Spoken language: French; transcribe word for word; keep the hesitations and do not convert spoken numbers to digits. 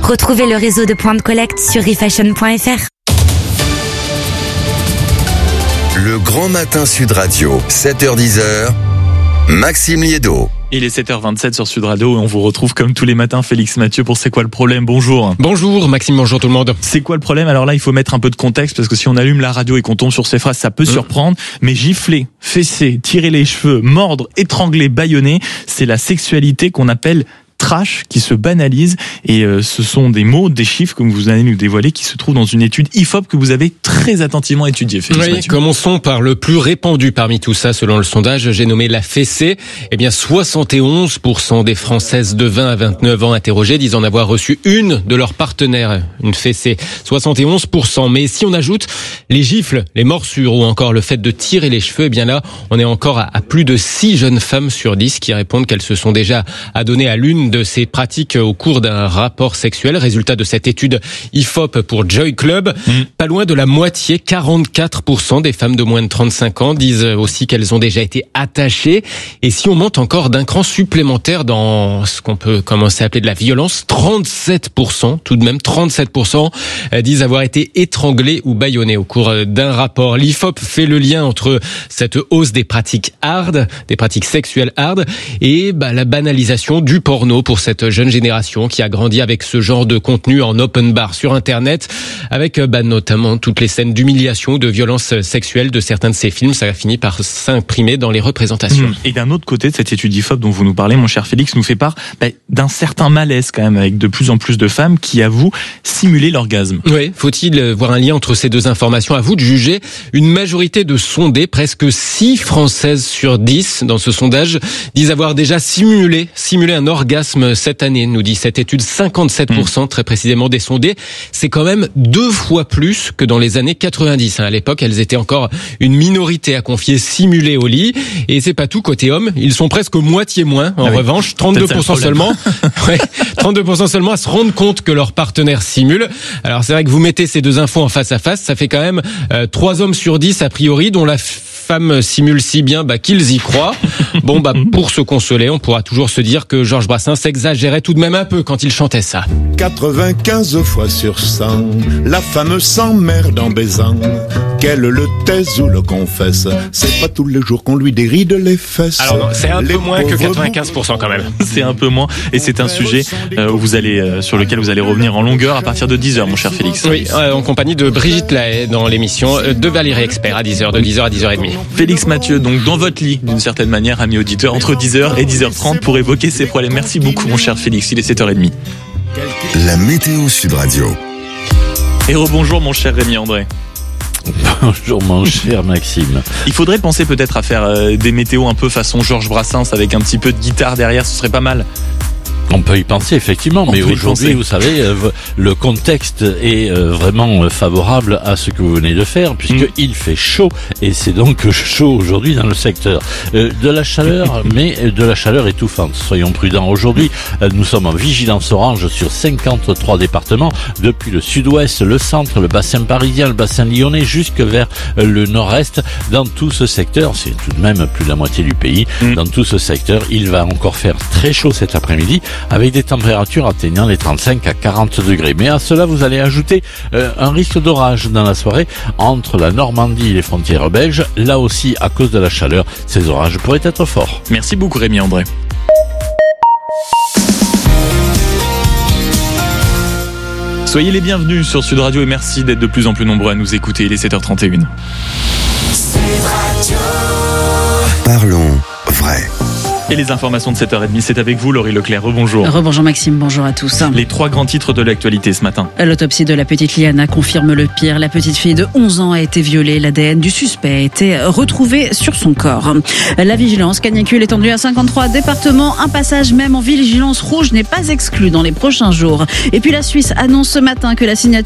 Retrouvez le réseau de points de collecte sur refashion point f r. Le Grand Matin Sud Radio, sept heures dix, Maxime Liédo. Il est sept heures vingt-sept sur Sud Radio et on vous retrouve comme tous les matins Félix Mathieu pour C'est quoi le problème. Bonjour. Bonjour Maxime, bonjour tout le monde. C'est quoi le problème? Alors là il faut mettre un peu de contexte parce que si on allume la radio et qu'on tombe sur ces phrases ça peut mmh. surprendre, mais gifler, fesser, tirer les cheveux, mordre, étrangler, bâillonner, c'est la sexualité qu'on appelle trash qui se banalise et euh, ce sont des mots, des chiffres que vous allez nous dévoiler qui se trouvent dans une étude I F O P que vous avez très attentivement étudiée. Oui, Mathieu. Commençons par le plus répandu parmi tout ça selon le sondage, j'ai nommé la fessée. Eh bien soixante et onze pour cent des Françaises de vingt à vingt-neuf ans interrogées disent en avoir reçu une de leurs partenaires, une fessée. soixante et onze pour cent. Mais si on ajoute les gifles, les morsures ou encore le fait de tirer les cheveux, eh bien là on est encore à, à plus de six jeunes femmes sur dix qui répondent qu'elles se sont déjà adonnées à l'une de ces pratiques au cours d'un rapport sexuel. Résultat de cette étude I F O P pour Joy Club. Mmh. Pas loin de la moitié, quarante-quatre pour cent des femmes de moins de trente-cinq ans disent aussi qu'elles ont déjà été attachées. Et si on monte encore d'un cran supplémentaire dans ce qu'on peut commencer à appeler de la violence, trente-sept pour cent, tout de même trente-sept pour cent disent avoir été étranglées ou bâillonnées au cours d'un rapport. L'I F O P fait le lien entre cette hausse des pratiques hard, des pratiques sexuelles hard, et bah, la banalisation du porno pour cette jeune génération qui a grandi avec ce genre de contenu en open bar sur Internet, avec bah, notamment toutes les scènes d'humiliation, de violence sexuelle de certains de ces films. Ça a fini par s'imprimer dans les représentations. Mmh. Et d'un autre côté, cette étude I F O P dont vous nous parlez, mon cher Félix, nous fait part bah, d'un certain malaise quand même, avec de plus en plus de femmes qui avouent simuler l'orgasme. Oui, faut-il voir un lien entre ces deux informations? À vous de juger. Une majorité de sondés, presque six Françaises sur dix dans ce sondage, disent avoir déjà simulé, simulé un orgasme cette année, nous dit cette étude. Cinquante-sept pour cent très précisément des sondés. C'est quand même deux fois plus que dans les années quatre-vingt-dix. À l'époque, elles étaient encore une minorité à confier simuler au lit. Et c'est pas tout côté homme. Ils sont presque moitié moins. En ah oui. revanche, trente-deux pour cent seulement. ouais, trente-deux pour cent seulement à se rendre compte que leur partenaire simule. Alors c'est vrai que vous mettez ces deux infos en face à face, ça fait quand même euh, trois hommes sur dix a priori dont la femme simule si bien bah, qu'ils y croient. Bon, bah pour se consoler, on pourra toujours se dire que Georges Brassens exagérait tout de même un peu quand il chantait ça. quatre-vingt-quinze fois sur cent, la femme s'emmerde en baisant. Qu'elle le taise ou le confesse, c'est pas tous les jours qu'on lui déride les fesses. Alors non, c'est un les peu moins que quatre-vingt-quinze pour cent quand même. C'est un peu moins, et c'est un sujet euh, où vous allez, euh, sur lequel vous allez revenir en longueur à partir de dix heures, mon cher Félix. Oui, euh, en compagnie de Brigitte Lahaye dans l'émission de Valérie Expert à dix heures, de dix heures à dix heures trente. Félix Mathieu, donc dans votre lit, d'une certaine manière, ami auditeur, entre dix heures et dix heures trente pour évoquer ces problèmes. Merci beaucoup, mon cher Félix, il est sept heures trente. La météo Sud Radio. Et rebonjour, mon cher Rémi André. Bonjour mon cher Maxime. Il faudrait penser peut-être à faire euh, des météos un peu façon Georges Brassens avec un petit peu de guitare derrière, ce serait pas mal. On peut y penser effectivement, On mais aujourd'hui, vous savez, le contexte est vraiment favorable à ce que vous venez de faire, puisqu'il mmh. fait chaud, et c'est donc chaud aujourd'hui dans le secteur. De la chaleur, mais de la chaleur étouffante. Soyons prudents. Aujourd'hui, nous sommes en vigilance orange sur cinquante-trois départements, depuis le sud-ouest, le centre, le bassin parisien, le bassin lyonnais, jusque vers le nord-est. Dans tout ce secteur, c'est tout de même plus de la moitié du pays, mmh. dans tout ce secteur, il va encore faire très chaud cet après-midi, avec des températures atteignant les trente-cinq à quarante degrés. Mais à cela, vous allez ajouter euh, un risque d'orage dans la soirée entre la Normandie et les frontières belges. Là aussi, à cause de la chaleur, ces orages pourraient être forts. Merci beaucoup Rémi André. Soyez les bienvenus sur Sud Radio et merci d'être de plus en plus nombreux à nous écouter. Il est sept heures trente et une. Parlons vrai. Et les informations de sept heures trente, c'est avec vous, Laurie Leclerc. Rebonjour. Rebonjour Maxime, bonjour à tous. Les trois grands titres de l'actualité ce matin. L'autopsie de la petite Liana confirme le pire. La petite fille de onze ans a été violée. L'A D N du suspect a été retrouvé sur son corps. La vigilance canicule étendue à cinquante-trois départements. Un passage même en vigilance rouge n'est pas exclu dans les prochains jours. Et puis la Suisse annonce ce matin que la signature